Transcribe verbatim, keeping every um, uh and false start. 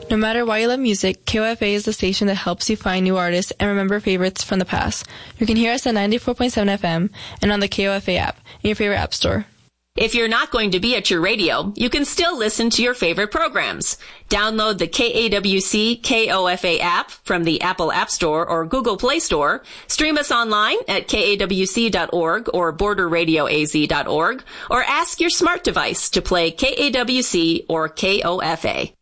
No matter why you love music, K O F A is the station that helps you find new artists and remember favorites from the past. You can hear us at ninety-four point seven F M and on the K O F A app in your favorite app store. If you're not going to be at your radio, you can still listen to your favorite programs. Download the K A W C K O F A app from the Apple App Store or Google Play Store. Stream us online at K A W C dot org or border radio A Z dot org, or ask your smart device to play K A W C or K O F A.